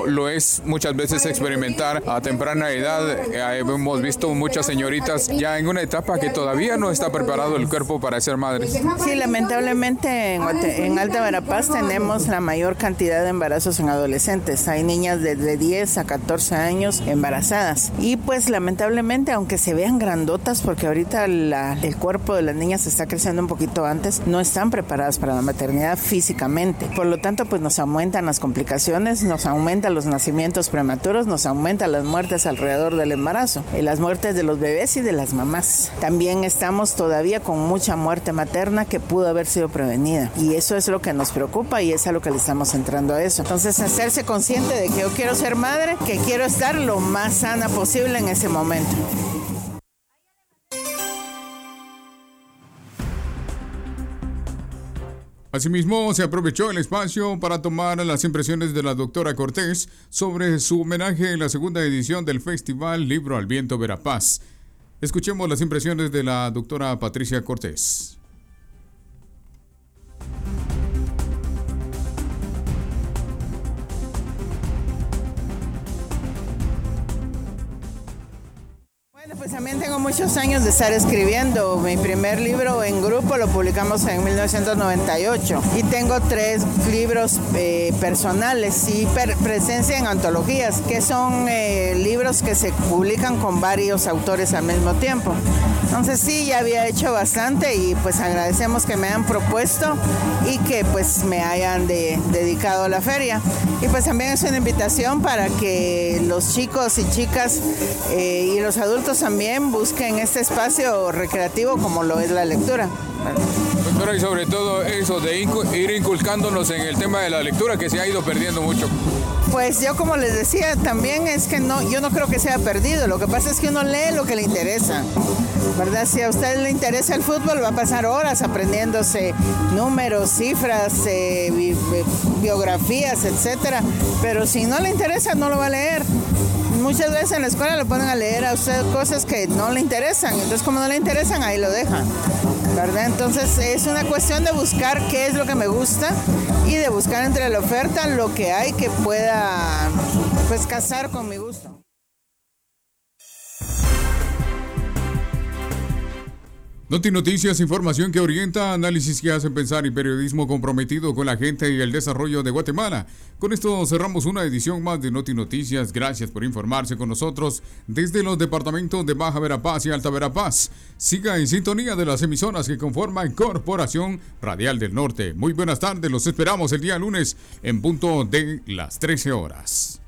lo es muchas veces experimentar a temprana edad. Hemos visto muchas señoritas ya en una etapa que todavía no está preparado el cuerpo para ser madres. Sí, lamentablemente en Alta Verapaz tenemos la mayor cantidad de embarazos en adolescentes. Hay niñas de 10 a 14 años embarazadas. Y pues lamentablemente, aunque se vean grandotas, porque ahorita el cuerpo de las niñas está creciendo un poquito antes, no están preparadas para la maternidad físicamente. Por lo tanto, pues nos aumentan las complicaciones, nos aumentan los nacimientos prematuros, nos aumentan las muertes alrededor del embarazo, las muertes de los bebés y de las mamás. También estamos todavía con mucha muerte materna que pudo haber sido prevenida. Y eso es lo que nos preocupa y es a lo que le estamos entrando a eso. Entonces, hacerse consciente de que yo quiero ser madre, que quiero estar lo más sana posible en ese momento. Asimismo, se aprovechó el espacio para tomar las impresiones de la doctora Cortés sobre su homenaje en la segunda edición del Festival Libro al Viento Verapaz. Escuchemos las impresiones de la doctora Patricia Cortés. Pues también tengo muchos años de estar escribiendo. Mi primer libro en grupo lo publicamos en 1998 y tengo 3 libros personales y presencia en antologías, que son libros que se publican con varios autores al mismo tiempo. Entonces sí, ya había hecho bastante y pues agradecemos que me hayan propuesto y que pues me hayan dedicado a la feria. Y pues también es una invitación para que los chicos y chicas y los adultos también busquen este espacio recreativo como lo es la lectura. Doctora, y sobre todo eso de ir inculcándonos en el tema de la lectura, que se ha ido perdiendo mucho. Pues yo, como les decía, también es que yo no creo que sea perdido. Lo que pasa es que uno lee lo que le interesa, ¿verdad? Si a usted le interesa el fútbol, va a pasar horas aprendiéndose números, cifras, biografías, etcétera. Pero si no le interesa, no lo va a leer. Muchas veces en la escuela lo ponen a leer a usted cosas que no le interesan. Entonces, como no le interesan, ahí lo dejan, ¿verdad? Entonces, es una cuestión de buscar qué es lo que me gusta y de buscar entre la oferta lo que hay que pueda, pues, casar con mi gusto. Noti Noticias, información que orienta, análisis que hacen pensar y periodismo comprometido con la gente y el desarrollo de Guatemala. Con esto cerramos una edición más de Noti Noticias. Gracias por informarse con nosotros desde los departamentos de Baja Verapaz y Alta Verapaz. Siga en sintonía de las emisoras que conforman Corporación Radial del Norte. Muy buenas tardes, los esperamos el día lunes en punto de las 13 horas.